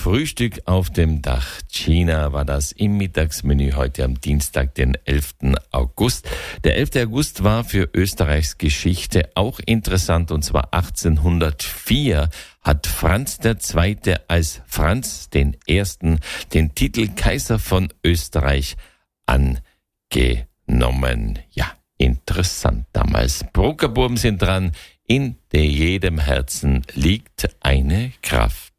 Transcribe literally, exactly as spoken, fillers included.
Frühstück auf dem Dach. China war das im Mittagsmenü heute am Dienstag, den elften August. Der elfte August war für Österreichs Geschichte auch interessant, und zwar achtzehnhundertvier hat Franz der Zweite als Franz den Ersten den Titel Kaiser von Österreich angenommen. Ja, interessant damals. Bruckerbuben sind dran. In jedem Herzen liegt eine Kraft.